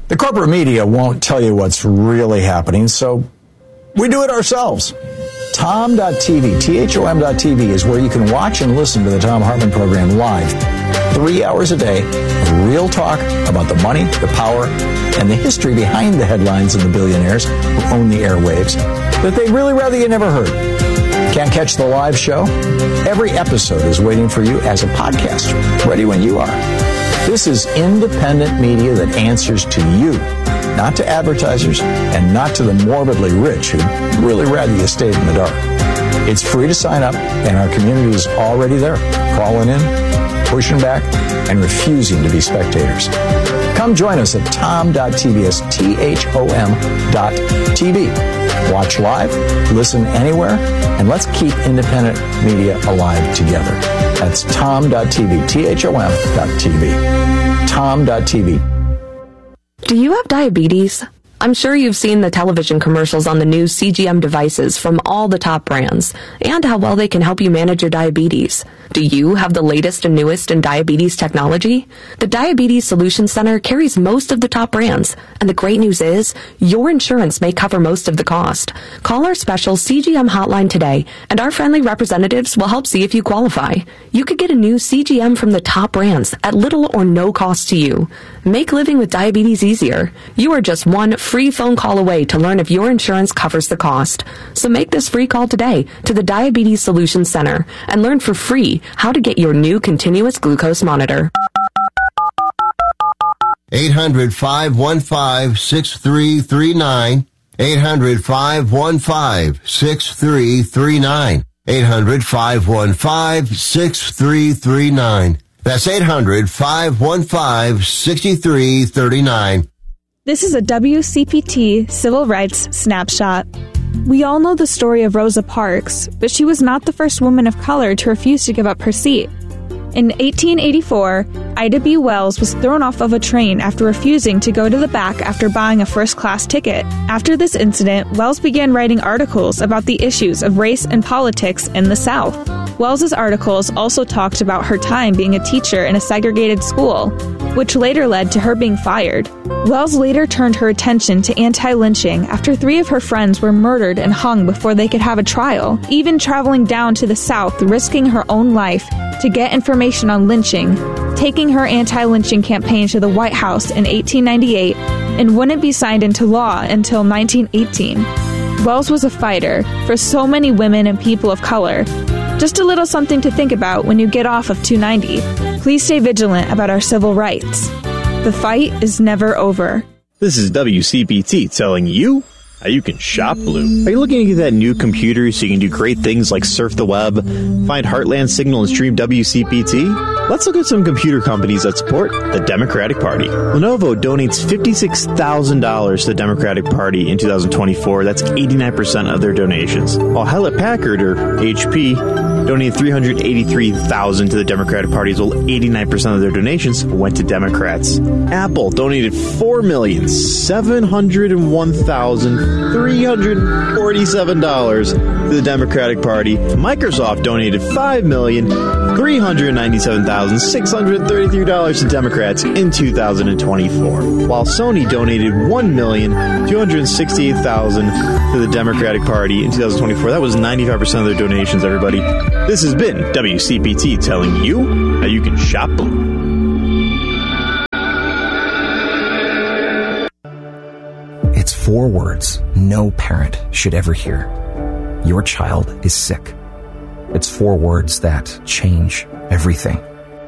The corporate media won't tell you what's really happening, so we do it ourselves. Tom.tv, THOM.tv is where you can watch and listen to the Thom Hartmann program live, 3 hours a day, of real talk about the money, the power, and the history behind the headlines and the billionaires who own the airwaves that they'd really rather you never heard. Can't catch the live show? Every episode is waiting for you as a podcast, ready when you are. This is independent media that answers to you, not to advertisers and not to the morbidly rich who'd really rather you stayed in the dark. It's free to sign up, and our community is already there, calling in, pushing back, and refusing to be spectators. Come join us at tom.tv, that's THOM.tv. Watch live, listen anywhere, and let's keep independent media alive together. That's tom.tv, THOM.tv. tom.tv. Do you have diabetes? I'm sure you've seen the television commercials on the new CGM devices from all the top brands and how well they can help you manage your diabetes. Do you have the latest and newest in diabetes technology? The Diabetes Solutions Center carries most of the top brands, and the great news is your insurance may cover most of the cost. Call our special CGM hotline today, and our friendly representatives will help see if you qualify. You could get a new CGM from the top brands at little or no cost to you. Make living with diabetes easier. You are just one free phone call away to learn if your insurance covers the cost. So make this free call today to the Diabetes Solutions Center and learn for free how to get your new continuous glucose monitor. 800-515-6339. 800-515-6339. 800-515-6339. That's 800-515-6339. This is a WCPT Civil Rights Snapshot. We all know the story of Rosa Parks, but she was not the first woman of color to refuse to give up her seat. In 1884, Ida B. Wells was thrown off of a train after refusing to go to the back after buying a first-class ticket. After this incident, Wells began writing articles about the issues of race and politics in the South. Wells's articles also talked about her time being a teacher in a segregated school, which later led to her being fired. Wells later turned her attention to anti-lynching after 3 of her friends were murdered and hung before they could have a trial, even traveling down to the South, risking her own life to get information on lynching, taking her anti-lynching campaign to the White House in 1898, and wouldn't be signed into law until 1918. Wells was a fighter for so many women and people of color. Just a little something to think about when you get off of 290. Please stay vigilant about our civil rights. The fight is never over. This is WCPT telling you how you can shop blue. Are you looking to get that new computer so you can do great things like surf the web, find Heartland Signal, and stream WCPT? Let's look at some computer companies that support the Democratic Party. Lenovo donates $56,000 to the Democratic Party in 2024. That's 89% of their donations. While Hewlett-Packard, or HP, donated $383,000 to the Democratic Party, as well 89% of their donations went to Democrats. Apple donated $4,701,347 to the Democratic Party. Microsoft donated $5,397,633 to Democrats in 2024, while Sony donated $1,268,000 to the Democratic Party in 2024. That was 95% of their donations, everybody. This has been WCPT telling you how you can shop blue. It's 4 words no parent should ever hear. Your child is sick. It's 4 words that change everything.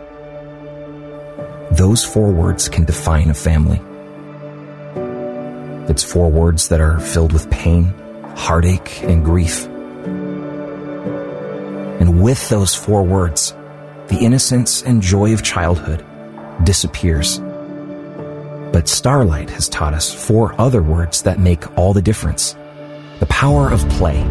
Those 4 words can define a family. It's 4 words that are filled with pain, heartache, and grief. And with those 4 words, the innocence and joy of childhood disappears. But Starlight has taught us 4 other words that make all the difference. The power of play.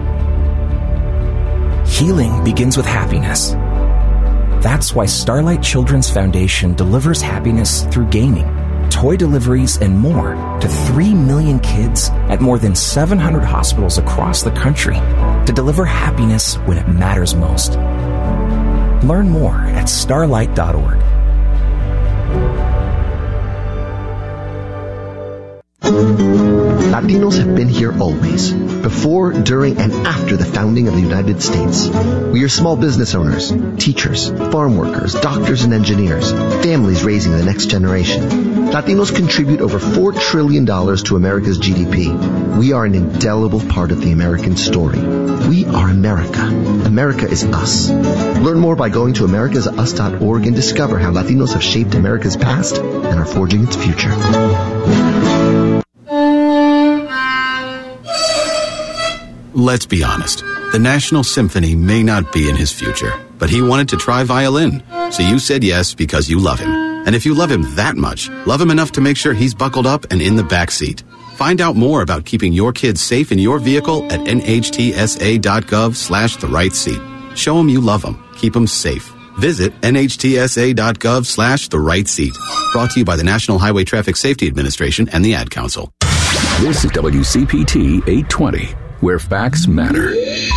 Healing begins with happiness. That's why Starlight Children's Foundation delivers happiness through gaming, toy deliveries, and more to 3 million kids at more than 700 hospitals across the country to deliver happiness when it matters most. Learn more at starlight.org. Latinos have been here always, before, during, and after the founding of the United States. We are small business owners, teachers, farm workers, doctors and engineers, families raising the next generation. Latinos contribute over $4 trillion to America's GDP. We are an indelible part of the American story. We are America. America is us. Learn more by going to americasus.org and discover how Latinos have shaped America's past and are forging its future. Let's be honest. The National Symphony may not be in his future, but he wanted to try violin. So you said yes because you love him. And if you love him that much, love him enough to make sure he's buckled up and in the back seat. Find out more about keeping your kids safe in your vehicle at nhtsa.gov/the-right-seat. Show him you love him. Keep him safe. Visit nhtsa.gov/the-right-seat. Brought to you by the National Highway Traffic Safety Administration and the Ad Council. This is WCPT 820, where facts matter.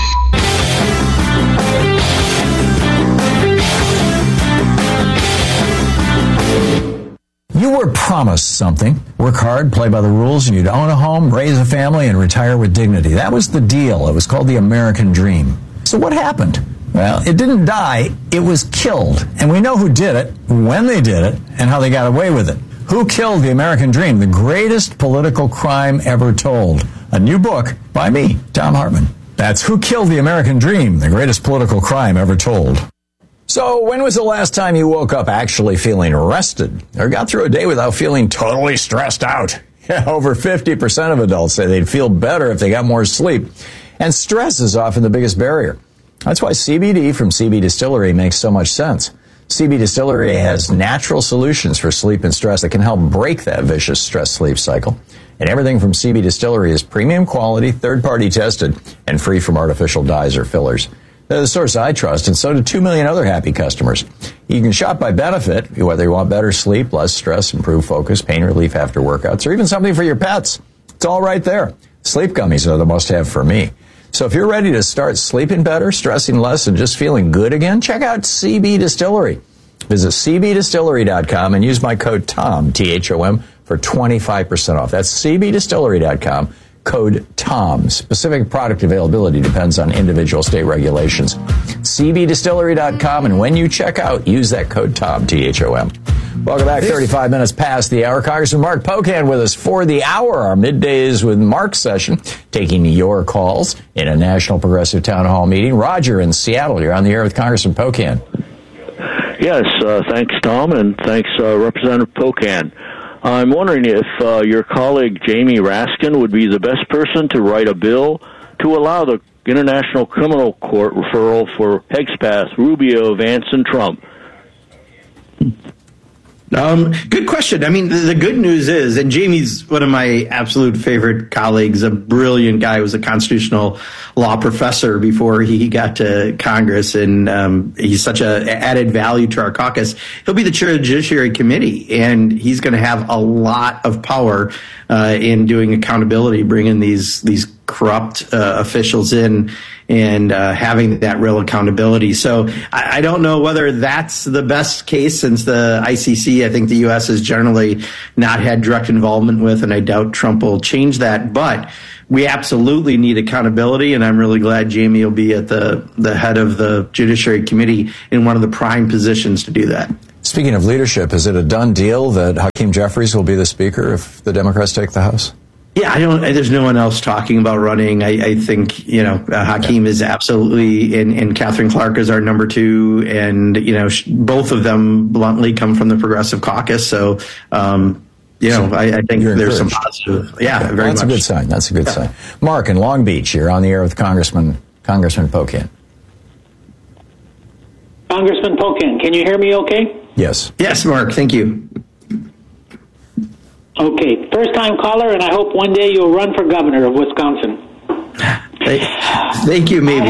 You were promised something. Work hard, play by the rules, and you'd own a home, raise a family, and retire with dignity. That was the deal. It was called the American Dream. So what happened? Well, it didn't die. It was killed. And we know who did it, when they did it, and how they got away with it. Who Killed the American Dream? The Greatest Political Crime Ever Told. A new book by me, Thom Hartmann. That's Who Killed the American Dream? The Greatest Political Crime Ever Told. So when was the last time you woke up actually feeling rested or got through a day without feeling totally stressed out? Over 50% of adults say they'd feel better if they got more sleep. And stress is often the biggest barrier. That's why CBD from CB Distillery makes so much sense. CB Distillery has natural solutions for sleep and stress that can help break that vicious stress-sleep cycle. And everything from CB Distillery is premium quality, third-party tested, and free from artificial dyes or fillers. They're the source I trust, and so do 2 million other happy customers. You can shop by benefit, whether you want better sleep, less stress, improved focus, pain relief after workouts, or even something for your pets. It's all right there. Sleep gummies are the must-have for me. So if you're ready to start sleeping better, stressing less, and just feeling good again, check out CB Distillery. Visit cbdistillery.com and use my code TOM, T-H-O-M, for 25% off. That's cbdistillery.com. Code TOM. Specific product availability depends on individual state regulations. cbdistillery.com, and when you check out, use that code TOM, T-H-O-M. Welcome back. 35 minutes past the hour. Congressman Mark Pocan with us for the hour, our Middays with Mark session, taking your calls in a National Progressive Town Hall meeting. Roger in Seattle, you're on the air with Congressman Pocan. Yes, thanks, Tom, and thanks, Representative Pocan. I'm wondering if your colleague Jamie Raskin would be the best person to write a bill to allow the International Criminal Court referral for Hexpath, Rubio, Vance, and Trump. Good question. I mean, the good news is, and Jamie's one of my absolute favorite colleagues, a brilliant guy who was a constitutional law professor before he got to Congress, and he's such a added value to our caucus. He'll be the chair of the Judiciary Committee, and he's going to have a lot of power in doing accountability, bringing these corrupt officials in and having that real accountability. So I don't know whether that's the best case, since the ICC, I think the U.S. has generally not had direct involvement with, and I doubt Trump will change that. But we absolutely need accountability, and I'm really glad Jamie will be at the head of the Judiciary Committee in one of the prime positions to do that. Speaking of leadership, is it a done deal that Hakeem Jeffries will be the Speaker if the Democrats take the House? Yeah, there's no one else talking about running. I think, Hakeem is absolutely, and Catherine Clark is our number two. And, both of them bluntly come from the Progressive Caucus. So, I think there's some positive. Yeah, okay. Very That's much. A good sign. That's a good sign. Mark in Long Beach, you're on the air with Congressman Pocan. Congressman Pocan, can you hear me okay? Yes. Yes, Mark. Thank you. Okay, first-time caller, and I hope one day you'll run for governor of Wisconsin. Thank you, maybe.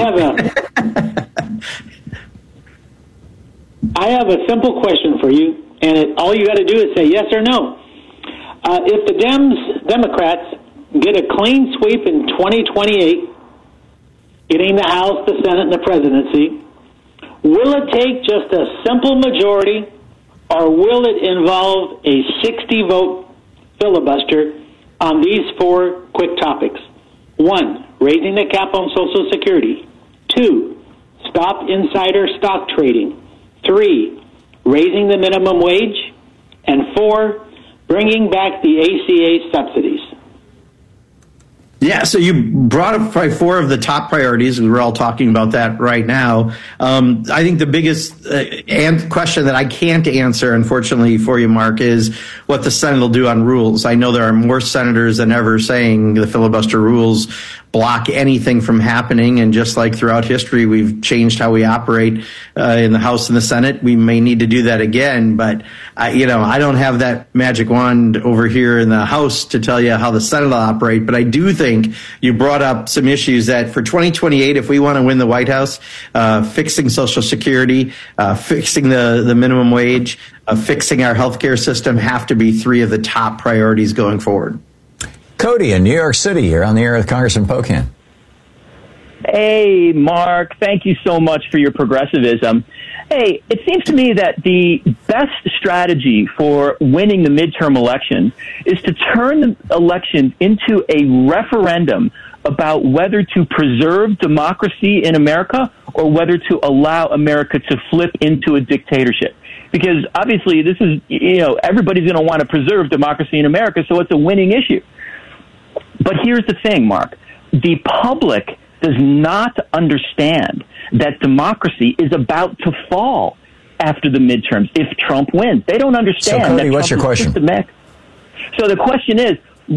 I have a simple question for you, and all you got to do is say yes or no. If the Democrats get a clean sweep in 2028, getting the House, the Senate, and the presidency, will it take just a simple majority, or will it involve a 60-vote filibuster on these four quick topics. 1, raising the cap on Social Security. 2, stop insider stock trading. 3, raising the minimum wage. And 4, bringing back the ACA subsidies. Yeah, so you brought up probably 4 of the top priorities. We're all talking about that right now. I think the biggest question that I can't answer, unfortunately, for you, Mark, is what the Senate will do on rules. I know there are more senators than ever saying the filibuster rules block anything from happening. And just like throughout history, we've changed how we operate in the House and the Senate. We may need to do that again. But, I don't have that magic wand over here in the House to tell you how the Senate will operate. But I do think you brought up some issues that for 2028, if we want to win the White House, fixing Social Security, fixing the minimum wage, fixing our healthcare system have to be 3 of the top priorities going forward. Cody in New York City here on the air with Congressman Pocan. Hey, Mark, thank you so much for your progressivism. Hey, it seems to me that the best strategy for winning the midterm election is to turn the election into a referendum about whether to preserve democracy in America or whether to allow America to flip into a dictatorship. Because obviously this is, everybody's going to want to preserve democracy in America, so it's a winning issue. But here's the thing, Mark. The public does not understand that democracy is about to fall after the midterms if Trump wins. They don't understand. So, Cody, what's your question? So the question is,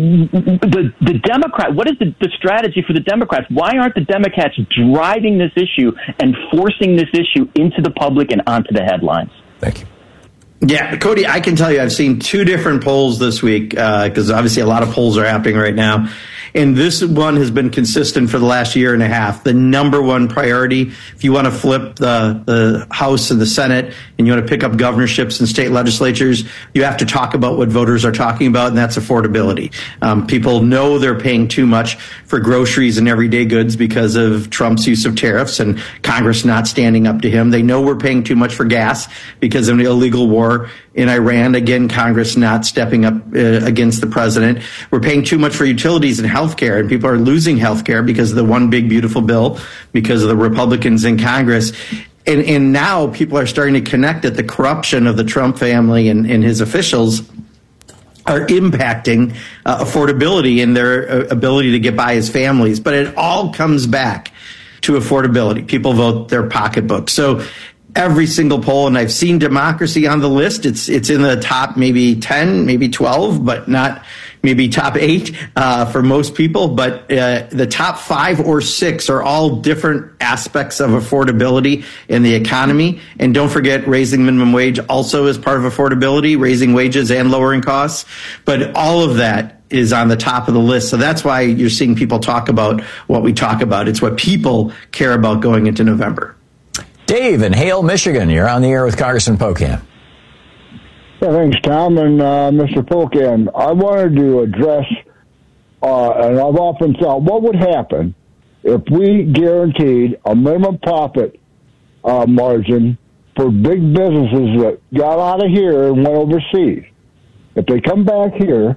the Democrat, what is the strategy for the Democrats? Why aren't the Democrats driving this issue and forcing this issue into the public and onto the headlines? Thank you. Yeah, Cody, I can tell you I've seen 2 different polls this week because obviously a lot of polls are happening right now. And this one has been consistent for the last year and a half. The number one priority, if you want to flip the House and the Senate and you want to pick up governorships and state legislatures, you have to talk about what voters are talking about, and that's affordability. People know they're paying too much for groceries and everyday goods because of Trump's use of tariffs and Congress not standing up to him. They know we're paying too much for gas because of an illegal war in Iran. Again, Congress not stepping up against the president. We're paying too much for utilities and health care, and people are losing health care because of the one big beautiful bill, because of the Republicans in Congress. And now people are starting to connect that the corruption of the Trump family and his officials are impacting affordability and their ability to get by as families. But it all comes back to affordability. People vote their pocketbook. So every single poll, and I've seen democracy on the list. It's in the top maybe 10, maybe 12, but not maybe top 8 for most people. But the top 5 or 6 are all different aspects of affordability in the economy. And don't forget, raising minimum wage also is part of affordability, raising wages and lowering costs. But all of that is on the top of the list. So that's why you're seeing people talk about what we talk about. It's what people care about going into November. Dave in Hale, Michigan. You're on the air with Congressman Pocan. Yeah, thanks, Tom and Mr. Pocan. I wanted to address, and I've often thought, what would happen if we guaranteed a minimum profit margin for big businesses that got out of here and went overseas? If they come back here,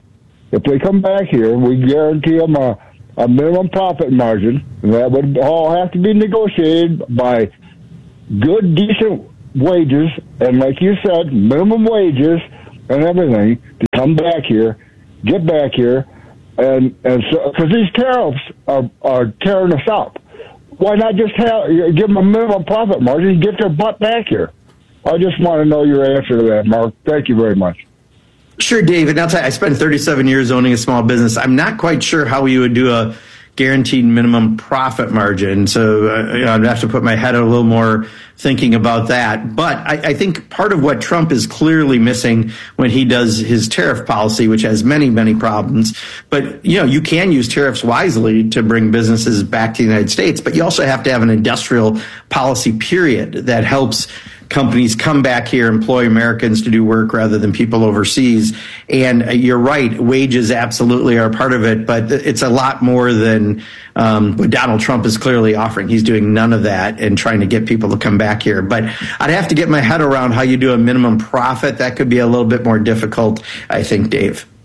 we guarantee them a minimum profit margin. That would all have to be negotiated by good, decent wages, and like you said, minimum wages and everything to come back here, get back here, and so because these tariffs are tearing us up. Why not just give them a minimum profit margin and get their butt back here? I just want to know your answer to that, Mark. Thank you very much. Sure, David. I'll tell you, I spent 37 years owning a small business. I'm not quite sure how you would do a guaranteed minimum profit margin. So I'd have to put my head a little more thinking about that. But I think part of what Trump is clearly missing when he does his tariff policy, which has many, many problems, but you can use tariffs wisely to bring businesses back to the United States, but you also have to have an industrial policy period that helps companies come back here, employ Americans to do work rather than people overseas. And you're right, wages absolutely are part of it, but it's a lot more than what Donald Trump is clearly offering. He's doing none of that and trying to get people to come back here. But I'd have to get my head around how you do a minimum profit. That could be a little bit more difficult, I think, Dave.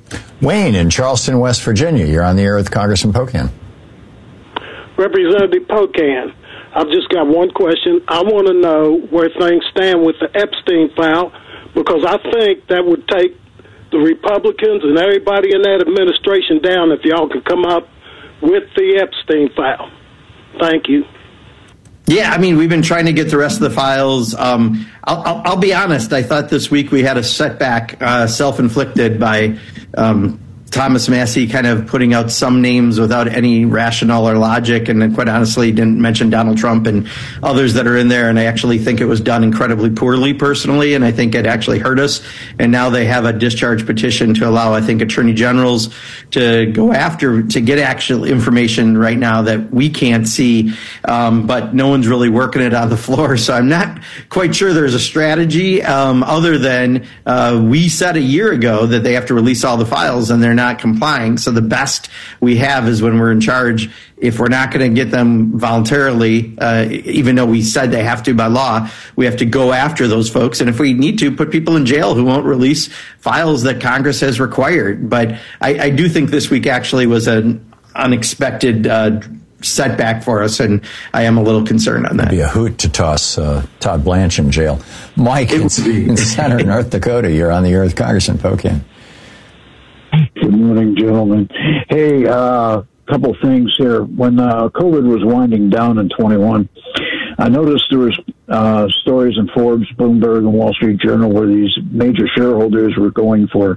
Wayne in Charleston, West Virginia. You're on the air with Congressman Pocan. Representative Pocan, I've just got one question. I want to know where things stand with the Epstein file, because I think that would take the Republicans and everybody in that administration down if y'all could come up with the Epstein file. Thank you. Yeah, I mean, we've been trying to get the rest of the files. I'll be honest. I thought this week we had a setback, self-inflicted by Thomas Massie kind of putting out some names without any rationale or logic, and then quite honestly didn't mention Donald Trump and others that are in there. And I actually think it was done incredibly poorly personally, and I think it actually hurt us. And now they have a discharge petition to allow, I think, attorney generals to go after, to get actual information right now that we can't see, but no one's really working it on the floor. So I'm not quite sure there's a strategy other than we said a year ago that they have to release all the files, and they're not complying. So the best we have is when we're in charge. If we're not going to get them voluntarily, even though we said they have to by law, we have to go after those folks. And if we need to, put people in jail who won't release files that Congress has required. But I do think this week actually was an unexpected setback for us, and I am a little concerned on that. It'd be a hoot to toss Todd Blanche in jail. Mike in Center, North Dakota, you're on the air with Congressman Pocan. Good morning, gentlemen. Hey, couple things here. When COVID was winding down in 21, I noticed there was stories in Forbes, Bloomberg, and Wall Street Journal where these major shareholders were going for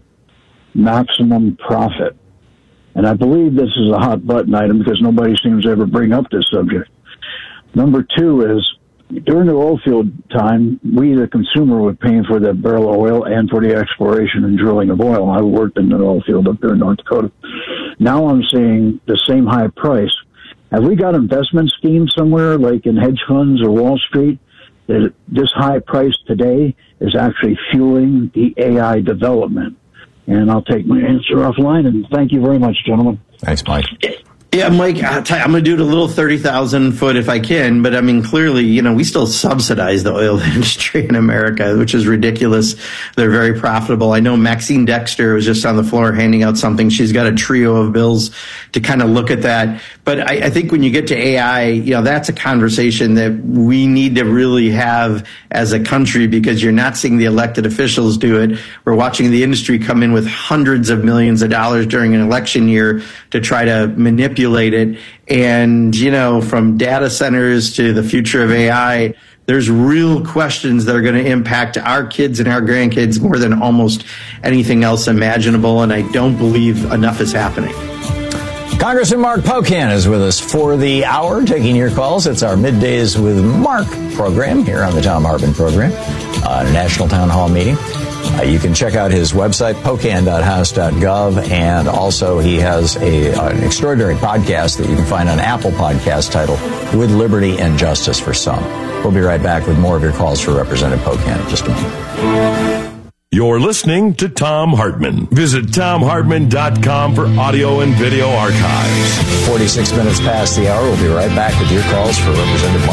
maximum profit. And I believe this is a hot button item because nobody seems to ever bring up this subject. Number two is, during the oil field time, we, the consumer, were paying for that barrel of oil and for the exploration and drilling of oil. I worked in the oil field up there in North Dakota. Now I'm seeing the same high price. Have we got investment schemes somewhere, like in hedge funds or Wall Street, that this high price today is actually fueling the AI development? And I'll take my answer offline, and thank you very much, gentlemen. Thanks, Mike. Yeah, Mike, I'm going to do it a little 30,000 foot if I can, but I mean, clearly, we still subsidize the oil industry in America, which is ridiculous. They're very profitable. I know Maxine Dexter was just on the floor handing out something. She's got a trio of bills to kind of look at that. But I think when you get to AI, that's a conversation that we need to really have as a country, because you're not seeing the elected officials do it. We're watching the industry come in with hundreds of millions of dollars during an election year to try to manipulate it. And, from data centers to the future of AI, there's real questions that are going to impact our kids and our grandkids more than almost anything else imaginable. And I don't believe enough is happening. Congressman Mark Pocan is with us for the hour, taking your calls. It's our Middays with Mark program here on the Thom Hartmann program, National Town Hall meeting. You can check out his website, pocan.house.gov, and also he has an extraordinary podcast that you can find on Apple Podcasts titled With Liberty and Justice for Some. We'll be right back with more of your calls for Representative Pocan in just a moment. You're listening to Thom Hartmann. Visit ThomHartmann.com for audio and video archives. 46 minutes past the hour. We'll be right back with your calls for Representative Mark